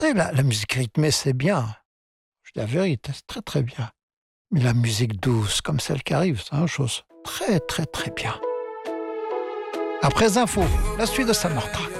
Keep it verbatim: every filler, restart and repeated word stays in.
Et la la musique rythmée, c'est bien. Je dis la vérité, c'est très, très bien. Mais la musique douce, comme celle qui arrive, c'est autre chose. Très, très, très bien. Après infos, la suite de Samantha.